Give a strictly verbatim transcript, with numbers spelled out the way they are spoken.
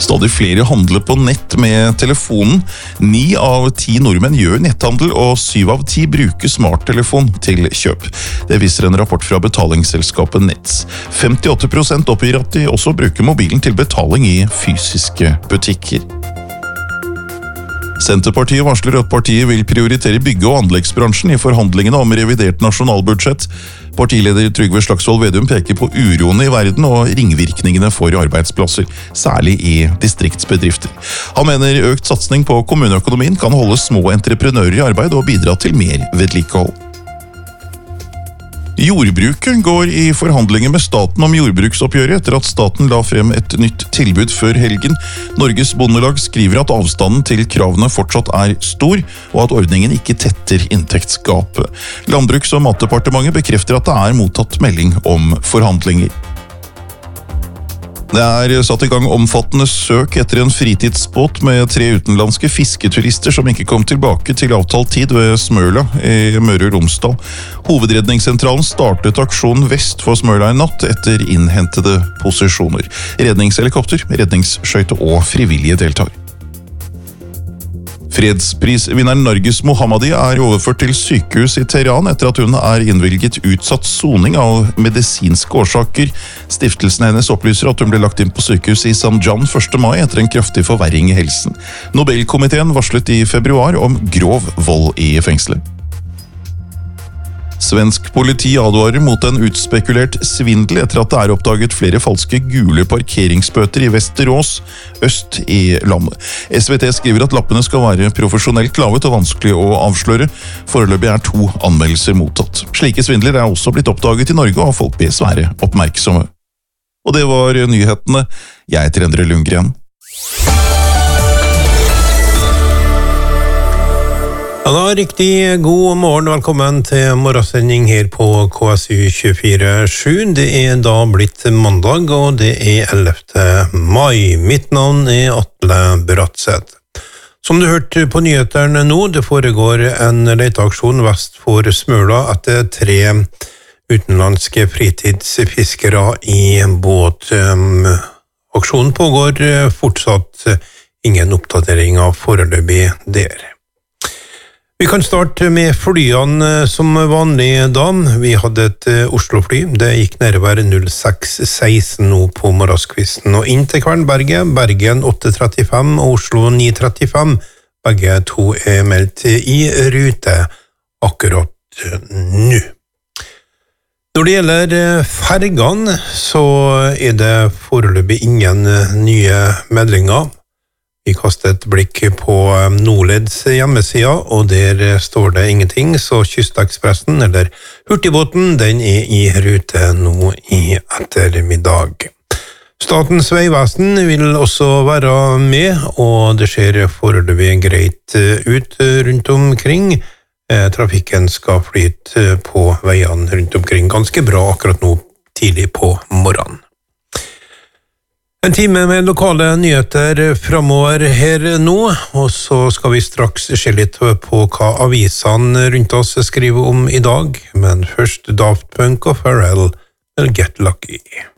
Stadig flere handler på nett med telefonen. Ni av ti nordmenn gjør netthandel, og syv av ti bruker smarttelefon til kjøp. Det viser en rapport fra betalingsselskapet Nets. femtiåtte prosent oppgir at de også bruker mobilen til betaling i fysiske butikker. Senterpartiet varsler at partiet vil prioritere bygge- og anleggsbransjen i forhandlingene om revidert nasjonalbudsjett. Partileder Trygve Slagsvold Vedum peker på uroene i verden og ringvirkningene for arbeidsplasser, særlig i distriktsbedrifter. Han mener økt satsning på kommuneøkonomien kan holde små entreprenører i arbeid og bidra til mer vedlikehold. Jordbruket går i forhandlinger med staten om jordbruksoppgjøret etter at staten la frem et nytt tilbud før helgen. Norges Bondelag skriver at avstanden til kravene fortsatt er stor, og at ordningen ikke tetter inntektsgapet. Landbruks- og matdepartementet bekrefter at det er mottatt melding om forhandlinger. Det er satt i gang omfattende søk etter en fritidsbåt med tre utenlandske fisketurister som ikke kom tilbake til avtalt tid ved Smøla i Møre og Romsdal. Hovedredningssentralen startet aksjonen vest for Smøla i natt etter innhentede posisjoner. Redningshelikopter, redningsskøyte og frivillige deltar. Fredsprisvinneren Nargis Mohammadi er overført til sykehus i Teheran etter at hun er innvilget utsatt soning av medisinske årsaker. Stiftelsen hennes opplyser at hun ble lagt inn på sykehus i Zanjan første mai etter en kraftig forverring i helsen. Nobelkomiteen varslet i februar om grov vold i fengselet. Svensk politi advarer mot en utspekulert svindel etter at det er oppdaget flere falske gule parkeringsbøter i Västerås, øst i landet. S V T skriver at lappene skal være profesjonelt lavet og vanskelig å avsløre. Foreløpig er to anmeldelser mottatt. Slike svindler er også blitt oppdaget i Norge, og folk bes være oppmerksomme. Og det var nyhetene. Jeg heter Endre Lundgren. Ja, da, riktig god morgen, velkommen til morgensending her på K S U tjuefire sju. Det er da blitt mandag, og det er ellevte mai. Mitt navn er Atle Bratseth. Som du hørte på nyheterne nå, det foregår en leteaksjon vest for Smøla etter tre utenlandske fritidsfiskere i båt. Aksjonen pågår fortsatt, ingen oppdatering av foreløpig der. Vi kan starte med flyene som vanlig da. Vi hadde et Oslo-fly. Det gikk nedover null seks seksten nå på morgenskvisten. Og inn til Kvernberget, Bergen åtte trettifem og Oslo ni trettifem. Begge to er meldt i rute akkurat nå. Når det gjelder fergene, så er det foreløpig ingen nye meldinger. Vi kastet et blikk på Nordleds hjemmesida, og der står det ingenting, så Kystekspressen, eller Hurtigbåten, den er i rute nå i ettermiddag. Statens vegvesen vil også være med, og det ser foreløpig greit ut rundt omkring. Trafikken skal flyte på veiene rundt omkring ganske bra akkurat nå tidlig på morgenen. En time med lokale nyheter fremover her nå, og så skal vi straks se litt på hva avisene rundt oss skriver om i dag, men først Daft Punk og Pharrell, Get Lucky.